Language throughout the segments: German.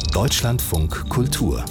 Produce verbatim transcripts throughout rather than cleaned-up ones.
Deutschlandfunk Kultur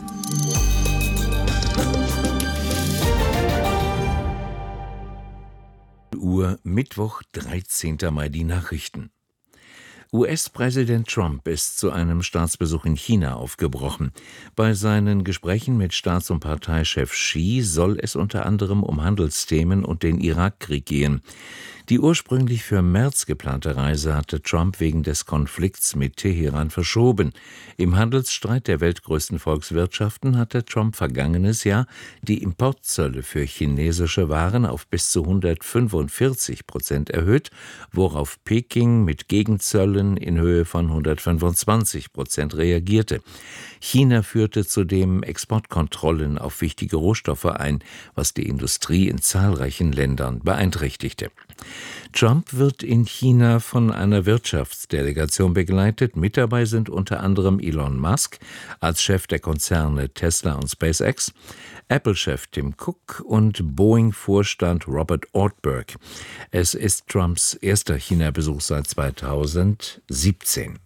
Uhr, Mittwoch, dreizehnter Mai, die Nachrichten. U S-Präsident Trump ist zu einem Staatsbesuch in China aufgebrochen. Bei seinen Gesprächen mit Staats- und Parteichef Xi soll es unter anderem um Handelsthemen und den Irakkrieg gehen. Die ursprünglich für März geplante Reise hatte Trump wegen des Konflikts mit Teheran verschoben. Im Handelsstreit der weltgrößten Volkswirtschaften hatte Trump vergangenes Jahr die Importzölle für chinesische Waren auf bis zu hundertfünfundvierzig Prozent erhöht, worauf Peking mit Gegenzöllen in Höhe von hundertfünfundzwanzig Prozent reagierte. China führte zudem Exportkontrollen auf wichtige Rohstoffe ein, was die Industrie in zahlreichen Ländern beeinträchtigte. Trump wird in China von einer Wirtschaftsdelegation begleitet. Mit dabei sind unter anderem Elon Musk als Chef der Konzerne Tesla und SpaceX, Apple-Chef Tim Cook und Boeing-Vorstand Robert Ortberg. Es ist Trumps erster China-Besuch seit zweitausendsiebzehn.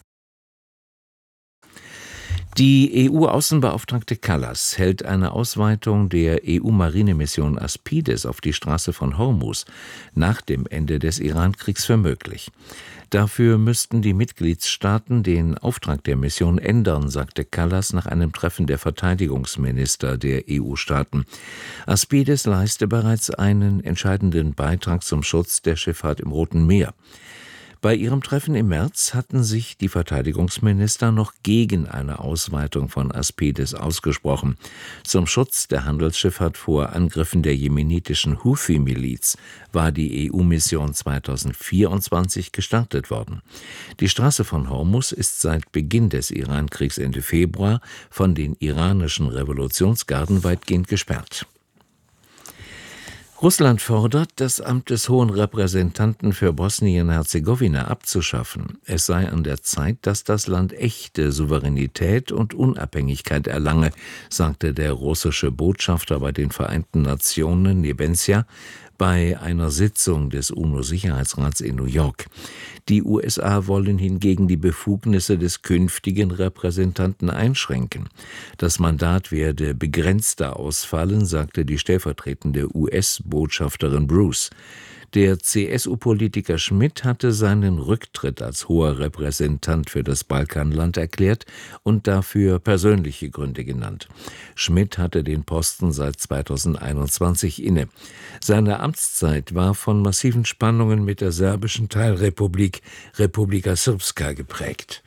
Die E U-Außenbeauftragte Kallas hält eine Ausweitung der E U-Marinemission Aspides auf die Straße von Hormuz nach dem Ende des Iran-Kriegs für möglich. Dafür müssten die Mitgliedstaaten den Auftrag der Mission ändern, sagte Kallas nach einem Treffen der Verteidigungsminister der E U-Staaten. Aspides leiste bereits einen entscheidenden Beitrag zum Schutz der Schifffahrt im Roten Meer. Bei ihrem Treffen im März hatten sich die Verteidigungsminister noch gegen eine Ausweitung von Aspides ausgesprochen. Zum Schutz der Handelsschifffahrt vor Angriffen der jemenitischen Houthi-Miliz war die E U-Mission zweitausendvierundzwanzig gestartet worden. Die Straße von Hormuz ist seit Beginn des Iran-Kriegs Ende Februar von den iranischen Revolutionsgarden weitgehend gesperrt. Russland fordert, das Amt des Hohen Repräsentanten für Bosnien-Herzegowina abzuschaffen. Es sei an der Zeit, dass das Land echte Souveränität und Unabhängigkeit erlange, sagte der russische Botschafter bei den Vereinten Nationen Nebenzia bei einer Sitzung des UNO-Sicherheitsrats in New York. Die U S A wollen hingegen die Befugnisse des künftigen Repräsentanten einschränken. Das Mandat werde begrenzter ausfallen, sagte die stellvertretende U S-Botschafterin Bruce. Der C S U-Politiker Schmidt hatte seinen Rücktritt als hoher Repräsentant für das Balkanland erklärt und dafür persönliche Gründe genannt. Schmidt hatte den Posten seit zweitausendeinundzwanzig inne. Seine Amtszeit war von massiven Spannungen mit der serbischen Teilrepublik Republika Srpska geprägt.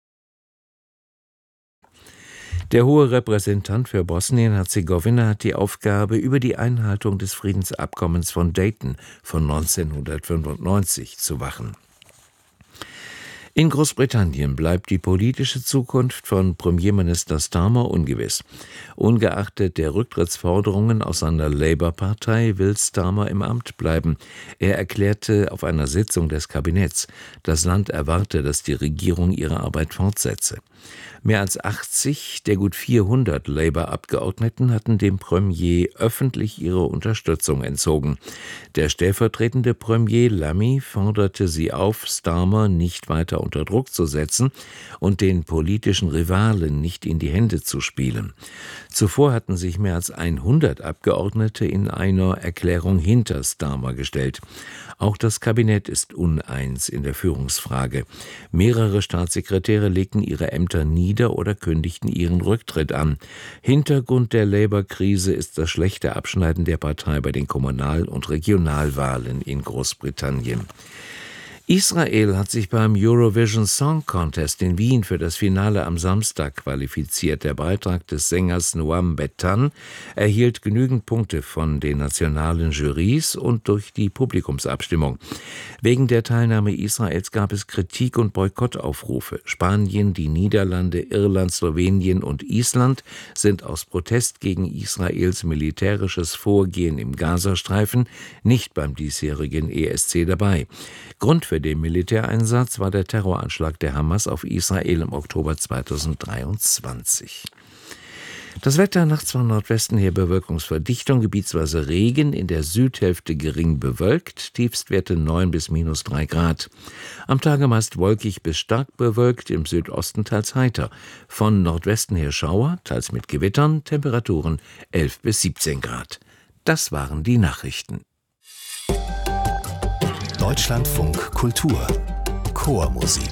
Der hohe Repräsentant für Bosnien-Herzegowina hat die Aufgabe, über die Einhaltung des Friedensabkommens von Dayton von neunzehnhundertfünfundneunzig zu wachen. In Großbritannien bleibt die politische Zukunft von Premierminister Starmer ungewiss. Ungeachtet der Rücktrittsforderungen aus seiner Labour-Partei will Starmer im Amt bleiben. Er erklärte auf einer Sitzung des Kabinetts, das Land erwarte, dass die Regierung ihre Arbeit fortsetze. Mehr als achtzig der gut vierhundert Labour-Abgeordneten hatten dem Premier öffentlich ihre Unterstützung entzogen. Der stellvertretende Premier Lammy forderte sie auf, Starmer nicht weiter unter Druck zu setzen und den politischen Rivalen nicht in die Hände zu spielen. Zuvor hatten sich mehr als hundert Abgeordnete in einer Erklärung hinter Starmer gestellt. Auch das Kabinett ist uneins in der Führungsfrage. Mehrere Staatssekretäre legten ihre Ämter nieder oder kündigten ihren Rücktritt an. Hintergrund der Labour-Krise ist das schlechte Abschneiden der Partei bei den Kommunal- und Regionalwahlen in Großbritannien. Israel hat sich beim Eurovision Song Contest in Wien für das Finale am Samstag qualifiziert. Der Beitrag des Sängers Noam Betan erhielt genügend Punkte von den nationalen Jurys und durch die Publikumsabstimmung. Wegen der Teilnahme Israels gab es Kritik und Boykottaufrufe. Spanien, die Niederlande, Irland, Slowenien und Island sind aus Protest gegen Israels militärisches Vorgehen im Gazastreifen nicht beim diesjährigen E S C dabei. Grund für den Militäreinsatz war der Terroranschlag der Hamas auf Israel im Oktober zweitausenddreiundzwanzig. Das Wetter nachts von Nordwesten her Bewölkungsverdichtung, gebietsweise Regen, in der Südhälfte gering bewölkt, Tiefstwerte neun bis minus drei Grad. Am Tage meist wolkig bis stark bewölkt, im Südosten teils heiter. Von Nordwesten her Schauer, teils mit Gewittern, Temperaturen elf bis siebzehn Grad. Das waren die Nachrichten. Deutschlandfunk Kultur Chormusik.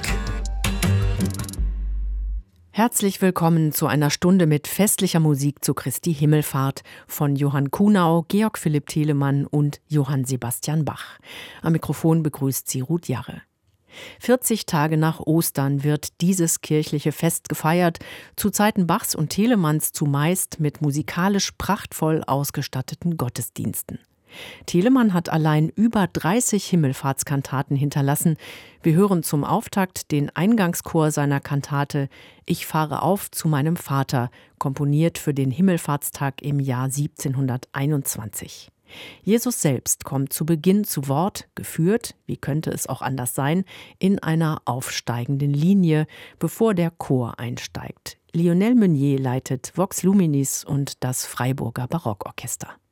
Herzlich willkommen zu einer Stunde mit festlicher Musik zu Christi Himmelfahrt von Johann Kuhnau, Georg Philipp Telemann und Johann Sebastian Bach. Am Mikrofon begrüßt sie Ruth Jarre. vierzig Tage nach Ostern wird dieses kirchliche Fest gefeiert, zu Zeiten Bachs und Telemanns zumeist mit musikalisch prachtvoll ausgestatteten Gottesdiensten. Telemann hat allein über dreißig Himmelfahrtskantaten hinterlassen. Wir hören zum Auftakt den Eingangschor seiner Kantate »Ich fahre auf zu meinem Vater«, komponiert für den Himmelfahrtstag im Jahr siebzehnhunderteinundzwanzig. Jesus selbst kommt zu Beginn zu Wort, geführt, wie könnte es auch anders sein, in einer aufsteigenden Linie, bevor der Chor einsteigt. Lionel Meunier leitet Vox Luminis und das Freiburger Barockorchester.